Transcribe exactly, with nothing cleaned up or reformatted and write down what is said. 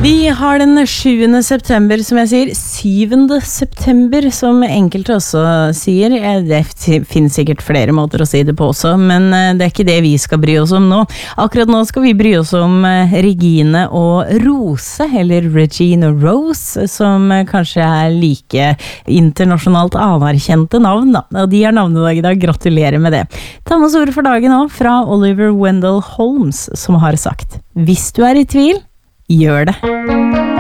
Vi har den sjuende september, som jeg sier, syvende september, som enkelte også sier. Det finnes sikkert flere måter å si det på også, men det er ikke det vi skal bry oss om nå. Akkurat nå skal vi bry oss om Regine og Rose, eller Regina Rose, som kanskje er like internasjonalt anerkjente navn, da. Og de har navnedag i dag, gratulerer med det. Ta med oss ordet for dagen nå, fra Oliver Wendell Holmes, som har sagt: hvis du er i tvil, gjør det.